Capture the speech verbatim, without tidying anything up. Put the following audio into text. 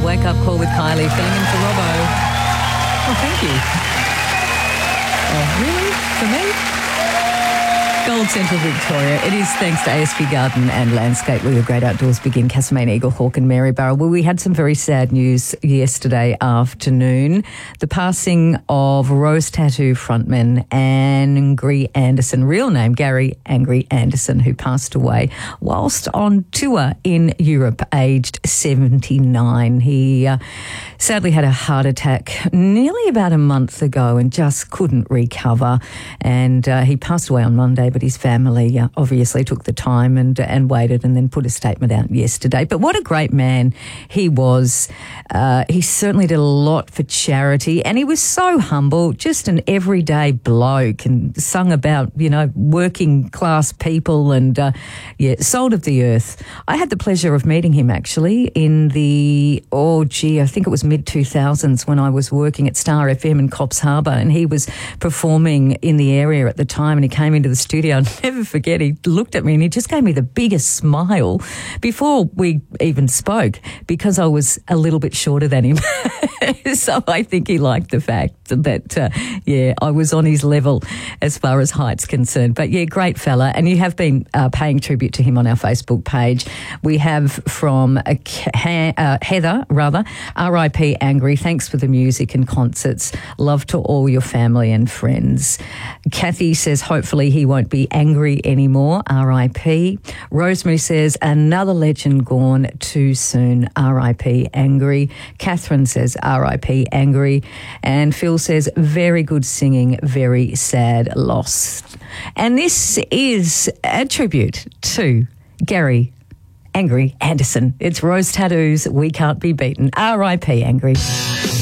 Wake Up Call with Kylie, filling in for Robbo. Oh, thank you. Oh, really? For me? Gold Central Victoria. It is thanks to A S B Garden and Landscape where your great outdoors begin. Castlemaine, Eagle Hawk and Maryborough. Well, we had some very sad news yesterday afternoon. The passing of Rose Tattoo frontman Angry Anderson, real name Gary Angry Anderson, who passed away whilst on tour in Europe, aged seventy-nine. He uh, sadly had a heart attack nearly about a month ago and just couldn't recover. And uh, he passed away on Monday, but his family uh, obviously took the time and and waited and then put a statement out yesterday. But what a great man he was. Uh, he certainly did a lot for charity and he was so humble, just an everyday bloke, and sung about, you know, working class people and, uh, yeah, salt of the earth. I had the pleasure of meeting him actually in the, oh gee, I think it was mid two thousands when I was working at Star F M in Coffs Harbour, and he was performing in the area at the time, and he came into the studio. I'll never forget, he looked at me and he just gave me the biggest smile before we even spoke, because I was a little bit shorter than him. So I think he liked the fact that, uh, yeah, I was on his level as far as height's concerned. But yeah, great fella. And you have been uh, paying tribute to him on our Facebook page. We have from uh, uh, Heather, rather, R I P Angry. Thanks for the music and concerts. Love to all your family and friends. Kathy says, hopefully he won't be angry anymore. R I P. Rosemary says, another legend gone too soon. R I P Angry. Catherine says, R I P Angry. And Phil says, very good singing, very sad loss. And this is a tribute to Gary Angry Anderson. It's Rose Tattoos, We Can't Be Beaten. R I P Angry.